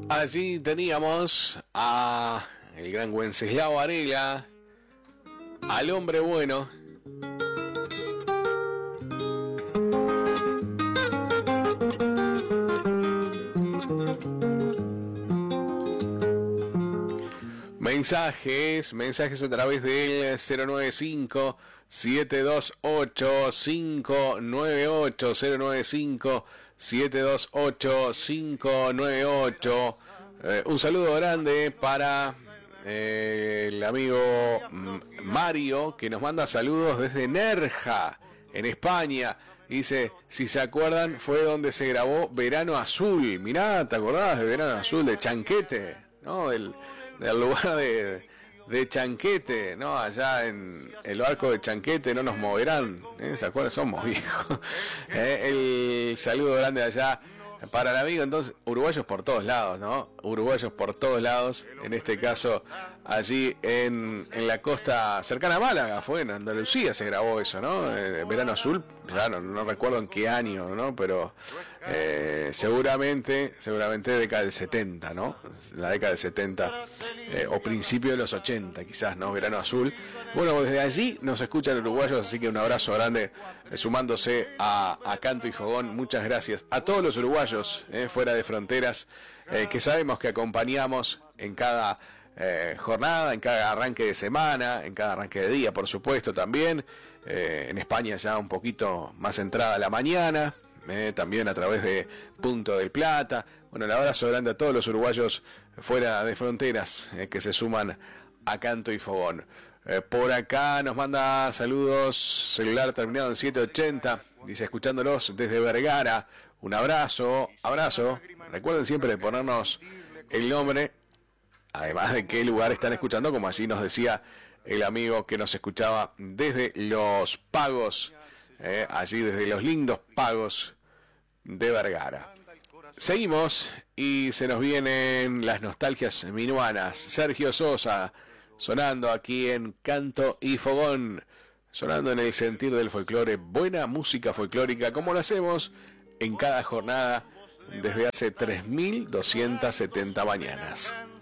Allí teníamos a el gran Wenceslao Varela, al hombre bueno. Mensajes a través del 095 728 598 095 728 598. Un saludo grande para el amigo Mario, que nos manda saludos desde Nerja, en España. Dice, si se acuerdan, fue donde se grabó Verano Azul. Mirá, ¿te acordás de Verano Azul? De Chanquete, ¿no? Del lugar de Chanquete, ¿no? Allá en el barco de Chanquete, no nos moverán, ¿se acuerdan? Somos viejos. El saludo grande allá para el amigo. Entonces, uruguayos por todos lados, ¿no? Uruguayos por todos lados, en este caso allí en la costa cercana a Málaga, fue en Andalucía se grabó eso, ¿no? Verano Azul, claro, no recuerdo en qué año, ¿no? Pero seguramente década del 70, ¿no? La década del 70 o principio de los 80 quizás, ¿no? Verano Azul. Bueno, desde allí nos escuchan uruguayos, así que un abrazo grande, sumándose a Canto y Fogón. Muchas gracias a todos los uruguayos fuera de fronteras, que sabemos que acompañamos en cada jornada, en cada arranque de semana, en cada arranque de día, por supuesto, también. En España ya un poquito más entrada la mañana, también a través de Punto del Plata. Bueno, el abrazo grande a todos los uruguayos fuera de fronteras que se suman a Canto y Fogón. Por acá nos manda saludos, celular terminado en 780, dice escuchándolos desde Vergara. Un abrazo. Recuerden siempre de ponernos el nombre, además de qué lugar están escuchando, como allí nos decía el amigo que nos escuchaba desde Los Pagos, allí desde los lindos Pagos de Vergara. Seguimos y se nos vienen las nostalgias minuanas. Sergio Sosa sonando aquí en Canto y Fogón, sonando en el sentir del folclore, buena música folclórica como lo hacemos en cada jornada desde hace 3.270 mañanas.